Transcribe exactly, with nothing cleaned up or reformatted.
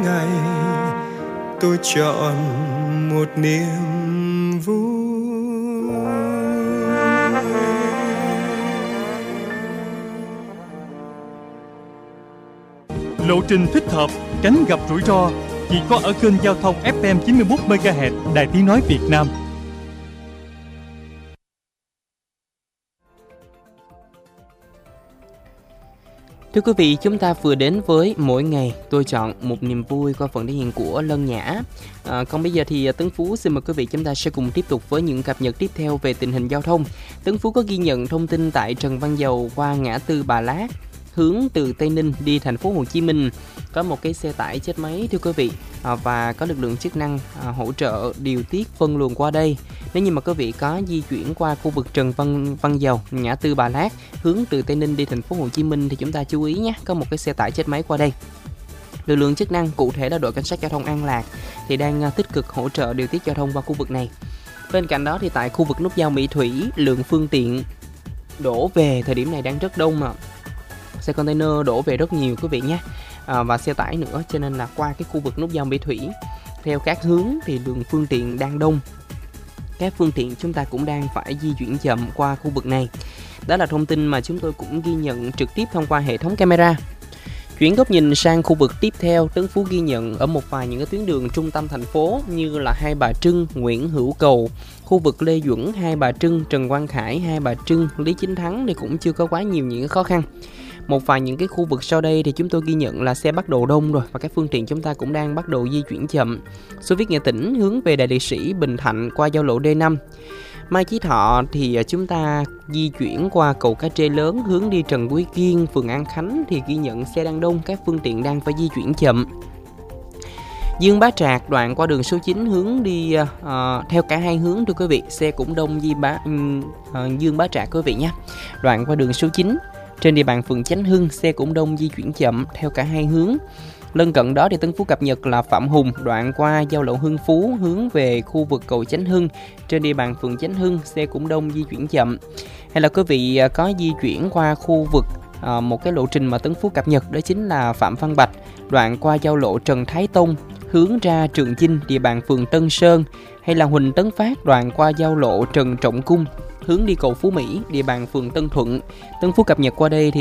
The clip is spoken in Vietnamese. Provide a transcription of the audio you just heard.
ngày tôi chọn một niềm vui. Lộ trình thích hợp, tránh gặp rủi ro chỉ có ở kênh giao thông ép em chín mươi mốt mê ga héc Đài Tiếng nói Việt Nam. Thưa quý vị, chúng ta vừa đến với Mỗi Ngày Tôi Chọn Một Niềm Vui qua phần thể hiện của Lân Nhã. À, còn bây giờ thì Tấn Phú xin mời quý vị chúng ta sẽ cùng tiếp tục với những cập nhật tiếp theo về tình hình giao thông. Tấn Phú có ghi nhận thông tin tại Trần Văn Dầu qua ngã tư Bà Lát, hướng từ Tây Ninh đi thành phố Hồ Chí Minh, có một cái xe tải chết máy thưa quý vị, à, và có lực lượng chức năng à, hỗ trợ điều tiết phân luồng qua đây. Nếu như mà quý vị có di chuyển qua khu vực Trần Văn Văn Dầu, ngã tư Bà Lát, hướng từ Tây Ninh đi thành phố Hồ Chí Minh thì chúng ta chú ý nhé, có một cái xe tải chết máy qua đây. Lực lượng chức năng, cụ thể là đội cảnh sát giao thông An Lạc, thì đang tích cực hỗ trợ điều tiết giao thông qua khu vực này. Bên cạnh đó thì tại khu vực nút giao Mỹ Thủy, lượng phương tiện đổ về thời điểm này đang rất đông mà. Xe container đổ về rất nhiều quý vị nhé, à, và xe tải nữa, cho nên là qua cái khu vực nút giao Mỹ Thủy theo các hướng thì lượng phương tiện đang đông. Các phương tiện chúng ta cũng đang phải di chuyển chậm qua khu vực này. Đó là thông tin mà chúng tôi cũng ghi nhận trực tiếp thông qua hệ thống camera. Chuyển góc nhìn sang khu vực tiếp theo, Tấn Phú ghi nhận ở một vài những cái tuyến đường trung tâm thành phố như là Hai Bà Trưng, Nguyễn Hữu Cầu, khu vực Lê Duẩn, Hai Bà Trưng, Trần Quang Khải, Hai Bà Trưng, Lý Chính Thắng thì cũng chưa có quá nhiều những cái khó khăn. Một vài những cái khu vực sau đây thì chúng tôi ghi nhận là xe bắt đầu đông rồi và các phương tiện chúng ta cũng đang bắt đầu di chuyển chậm. Xô viết Nghệ Tĩnh hướng về Đại Liệt Sĩ, Bình Thạnh qua giao lộ D năm. Mai Chí Thọ thì chúng ta di chuyển qua cầu Cá Trê Lớn hướng đi Trần Quý Kiên, phường An Khánh thì ghi nhận xe đang đông, các phương tiện đang phải di chuyển chậm. Dương Bá Trạc đoạn qua đường số chín hướng đi uh, theo cả hai hướng thưa quý vị, xe cũng đông di bá, uh, Dương Bá Trạc quý vị nhé. Đoạn qua đường số chín trên địa bàn phường Chánh Hưng, xe cũng đông di chuyển chậm theo cả hai hướng. Lân cận đó thì Tấn Phú cập nhật là Phạm Hùng đoạn qua giao lộ Hưng Phú hướng về khu vực cầu Chánh Hưng, trên địa bàn phường Chánh Hưng, xe cũng đông di chuyển chậm. Hay là quý vị có di chuyển qua khu vực à, một cái lộ trình mà Tấn Phú cập nhật, đó chính là Phạm Văn Bạch đoạn qua giao lộ Trần Thái Tông hướng ra Trường Chinh, địa bàn phường Tân Sơn, hay là Huỳnh Tấn Phát đoạn qua giao lộ Trần Trọng Cung hướng đi cầu Phú Mỹ, địa bàn phường Tân Thuận. Tấn Phú cập nhật qua đây thì